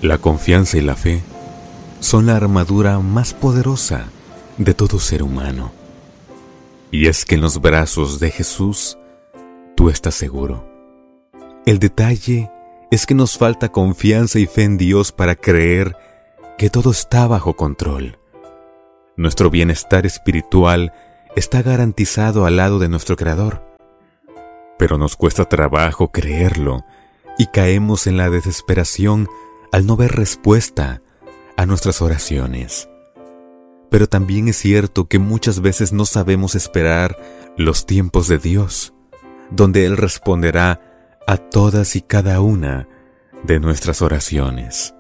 La confianza y la fe son la armadura más poderosa de todo ser humano. Y es que en los brazos de Jesús tú estás seguro. El detalle es que nos falta confianza y fe en Dios para creer que todo está bajo control. Nuestro bienestar espiritual está garantizado al lado de nuestro Creador. Pero nos cuesta trabajo creerlo y caemos en la desesperación al no ver respuesta a nuestras oraciones. Pero también es cierto que muchas veces no sabemos esperar los tiempos de Dios, donde Él responderá a todas y cada una de nuestras oraciones.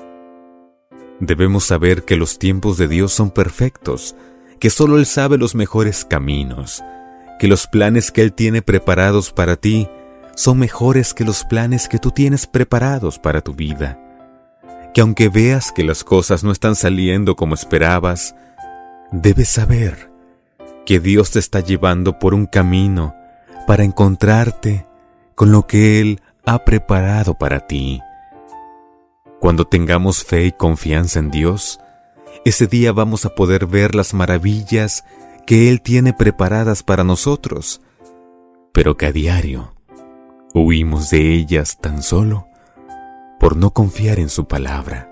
Debemos saber que los tiempos de Dios son perfectos, que solo Él sabe los mejores caminos, que los planes que Él tiene preparados para ti son mejores que los planes que tú tienes preparados para tu vida. Que aunque veas que las cosas no están saliendo como esperabas, debes saber que Dios te está llevando por un camino para encontrarte con lo que Él ha preparado para ti. Cuando tengamos fe y confianza en Dios, ese día vamos a poder ver las maravillas que Él tiene preparadas para nosotros, pero que a diario huimos de ellas tan solo por no confiar en su palabra.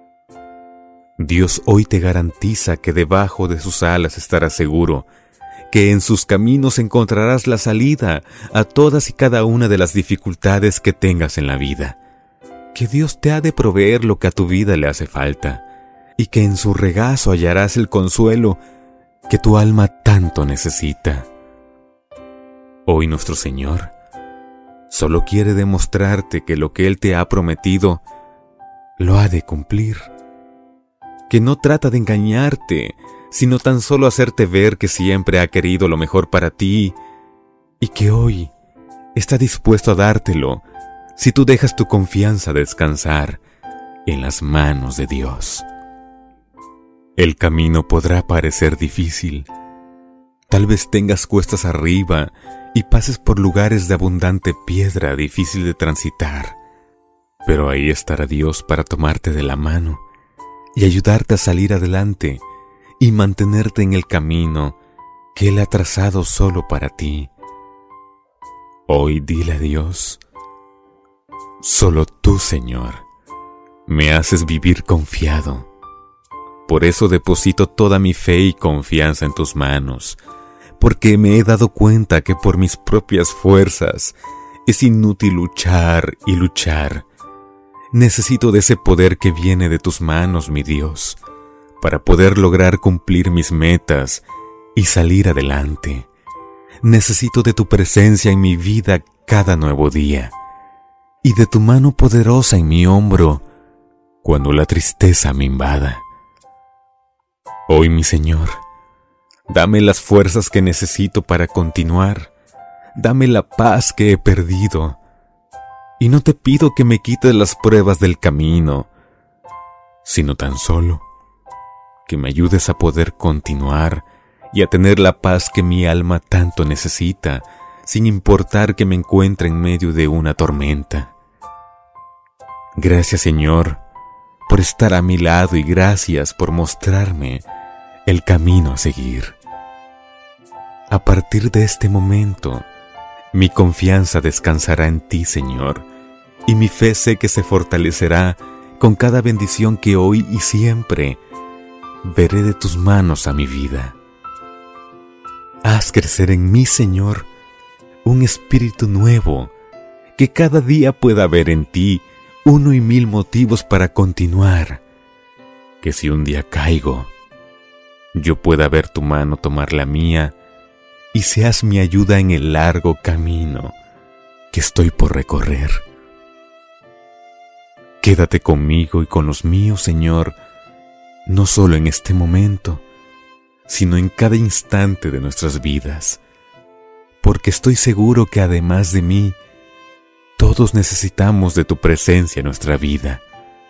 Dios hoy te garantiza que debajo de sus alas estarás seguro, que en sus caminos encontrarás la salida a todas y cada una de las dificultades que tengas en la vida, que Dios te ha de proveer lo que a tu vida le hace falta, y que en su regazo hallarás el consuelo que tu alma tanto necesita. Hoy nuestro Señor solo quiere demostrarte que lo que Él te ha prometido lo ha de cumplir, que no trata de engañarte, sino tan solo hacerte ver que siempre ha querido lo mejor para ti y que hoy está dispuesto a dártelo si tú dejas tu confianza descansar en las manos de Dios. El camino podrá parecer difícil. Tal vez tengas cuestas arriba y pases por lugares de abundante piedra difícil de transitar, pero ahí estará Dios para tomarte de la mano y ayudarte a salir adelante y mantenerte en el camino que Él ha trazado solo para ti. Hoy dile a Dios: solo tú, Señor, me haces vivir confiado. Por eso deposito toda mi fe y confianza en tus manos, porque me he dado cuenta que por mis propias fuerzas es inútil luchar y luchar. Necesito de ese poder que viene de tus manos, mi Dios, para poder lograr cumplir mis metas y salir adelante. Necesito de tu presencia en mi vida cada nuevo día, y de tu mano poderosa en mi hombro cuando la tristeza me invada. Hoy, mi Señor, dame las fuerzas que necesito para continuar. Dame la paz que he perdido. Y no te pido que me quites las pruebas del camino, sino tan solo que me ayudes a poder continuar y a tener la paz que mi alma tanto necesita, sin importar que me encuentre en medio de una tormenta. Gracias, Señor, por estar a mi lado y gracias por mostrarme el camino a seguir. A partir de este momento, mi confianza descansará en ti, Señor, y mi fe sé que se fortalecerá con cada bendición que hoy y siempre veré de tus manos a mi vida. Haz crecer en mí, Señor, un espíritu nuevo, que cada día pueda ver en ti 1 y 1000 motivos para continuar, que si un día caigo, yo pueda ver tu mano tomar la mía y seas mi ayuda en el largo camino que estoy por recorrer. Quédate conmigo y con los míos, Señor, no solo en este momento, sino en cada instante de nuestras vidas, porque estoy seguro que además de mí, todos necesitamos de tu presencia en nuestra vida.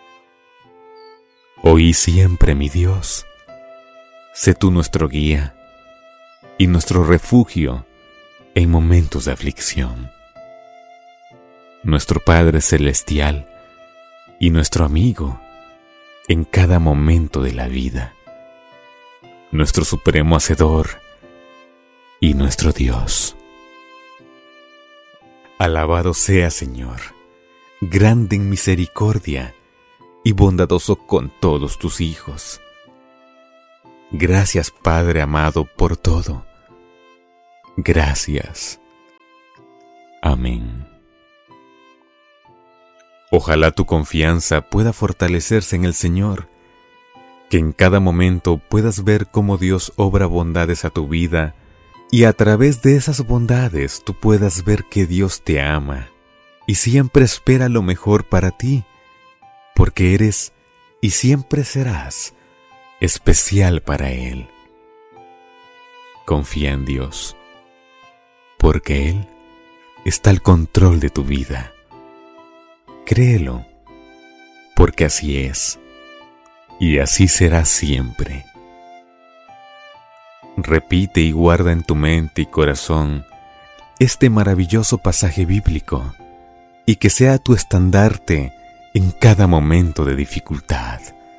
Hoy y siempre, mi Dios, sé tú nuestro guía y nuestro refugio en momentos de aflicción. Nuestro Padre Celestial, y nuestro amigo en cada momento de la vida, nuestro supremo hacedor y nuestro Dios. Alabado sea, Señor, grande en misericordia y bondadoso con todos tus hijos. Gracias, Padre amado, por todo. Gracias. Amén. Ojalá tu confianza pueda fortalecerse en el Señor, que en cada momento puedas ver cómo Dios obra bondades a tu vida y a través de esas bondades tú puedas ver que Dios te ama y siempre espera lo mejor para ti, porque eres y siempre serás especial para Él. Confía en Dios, porque Él está al control de tu vida. Créelo, porque así es, y así será siempre. Repite y guarda en tu mente y corazón este maravilloso pasaje bíblico, y que sea tu estandarte en cada momento de dificultad.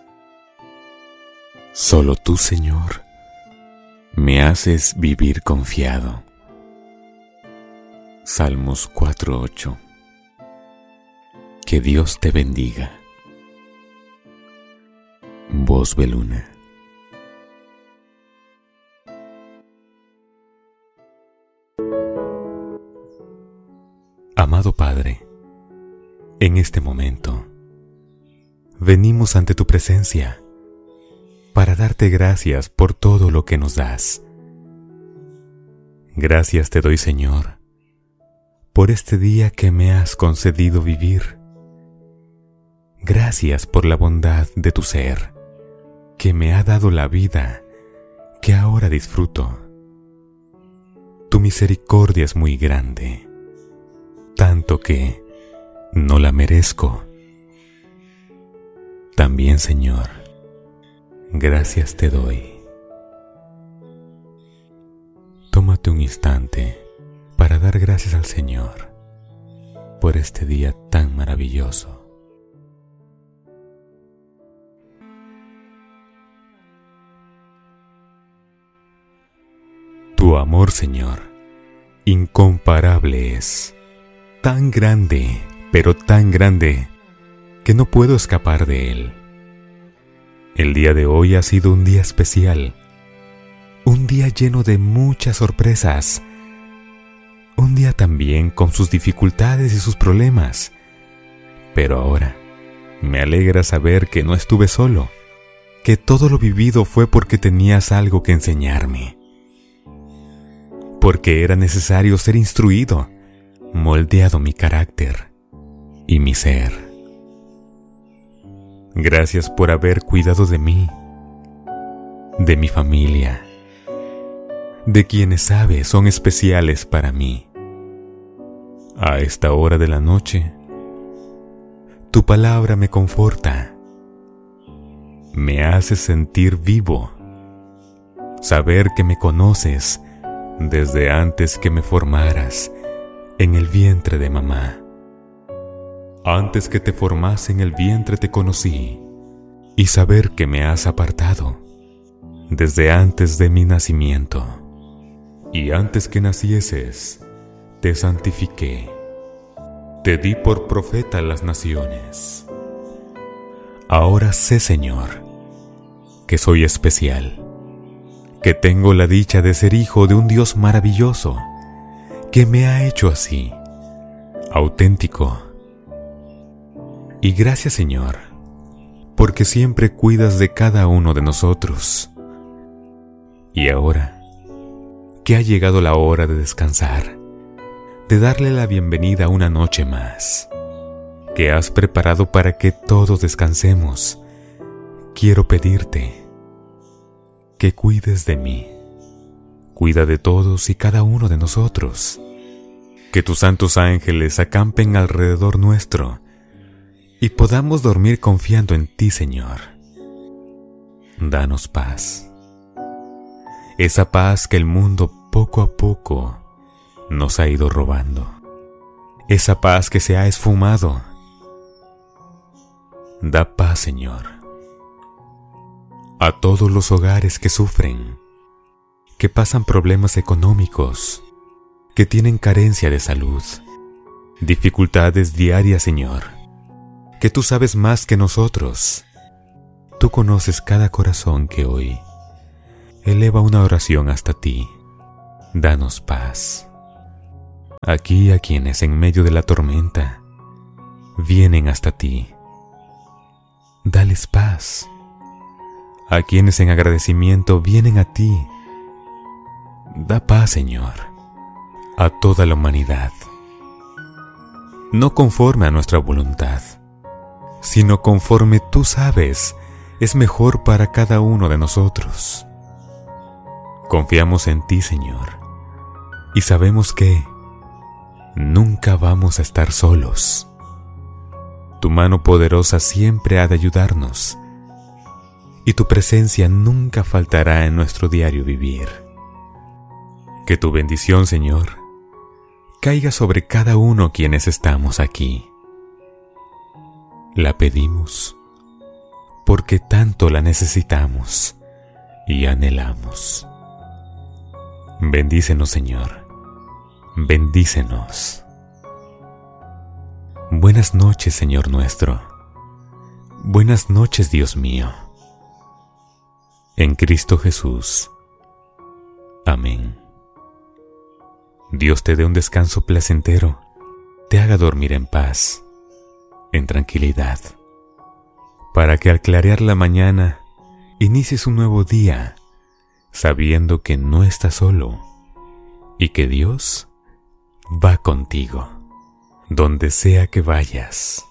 Solo tú, Señor, me haces vivir confiado. Salmos 4:8. Que Dios te bendiga. Voz Beluna. Amado Padre, en este momento, venimos ante tu presencia para darte gracias por todo lo que nos das. Gracias te doy, Señor, por este día que me has concedido vivir. Gracias por la bondad de tu ser, que me ha dado la vida que ahora disfruto. Tu misericordia es muy grande, tanto que no la merezco. También, Señor, gracias te doy. Tómate un instante para dar gracias al Señor por este día tan maravilloso. Tu amor, Señor, incomparable es, tan grande, pero tan grande, que no puedo escapar de él. El día de hoy ha sido un día especial, un día lleno de muchas sorpresas, un día también con sus dificultades y sus problemas, pero ahora me alegra saber que no estuve solo, que todo lo vivido fue porque tenías algo que enseñarme, porque era necesario ser instruido, moldeado mi carácter y mi ser. Gracias por haber cuidado de mí, de mi familia, de quienes sabes son especiales para mí. A esta hora de la noche, tu palabra me conforta, me hace sentir vivo, saber que me conoces desde antes que me formaras en el vientre de mamá. Antes que te formase en el vientre te conocí, y saber que me has apartado desde antes de mi nacimiento, y antes que nacieses te santifiqué, te di por profeta a las naciones. Ahora sé, Señor, que soy especial, que tengo la dicha de ser hijo de un Dios maravilloso, que me ha hecho así, auténtico. Y gracias, Señor, porque siempre cuidas de cada uno de nosotros. Y ahora, que ha llegado la hora de descansar, de darle la bienvenida a una noche más, que has preparado para que todos descansemos, quiero pedirte que cuides de mí, cuida de todos y cada uno de nosotros, que tus santos ángeles acampen alrededor nuestro y podamos dormir confiando en ti, Señor. Danos paz, esa paz que el mundo poco a poco nos ha ido robando, esa paz que se ha esfumado, Da paz, Señor, a todos los hogares que sufren, que pasan problemas económicos, que tienen carencia de salud, dificultades diarias, Señor, que tú sabes más que nosotros. Tú conoces cada corazón que hoy eleva una oración hasta ti. Danos paz. Aquí a quienes en medio de la tormenta vienen hasta ti, dales paz. A quienes en agradecimiento vienen a ti, da paz, Señor, a toda la humanidad. No conforme a nuestra voluntad, sino conforme tú sabes es mejor para cada uno de nosotros. Confiamos en ti, Señor, y sabemos que nunca vamos a estar solos. Tu mano poderosa siempre ha de ayudarnos, y tu presencia nunca faltará en nuestro diario vivir. Que tu bendición, Señor, caiga sobre cada uno quienes estamos aquí. La pedimos porque tanto la necesitamos y anhelamos. Bendícenos, Señor, bendícenos. Buenas noches, Señor nuestro. Buenas noches, Dios mío. En Cristo Jesús. Amén. Dios te dé un descanso placentero, te haga dormir en paz, en tranquilidad, para que al clarear la mañana inicies un nuevo día, sabiendo que no estás solo y que Dios va contigo, donde sea que vayas.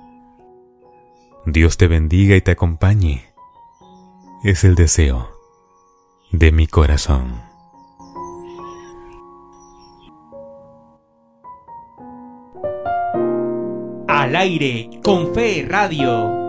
Dios te bendiga y te acompañe. Es el deseo de mi corazón. Al aire con Fe Radio.